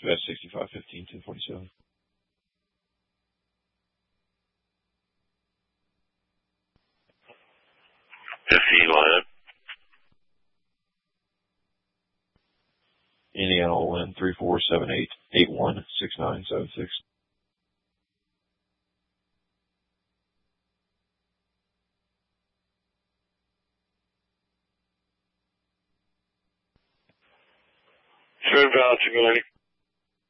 bet 65-15, 1047. FE lineup. Indiana will win 3-4-7-8-8-1-6-9-7-6. Third valve, Tranquility.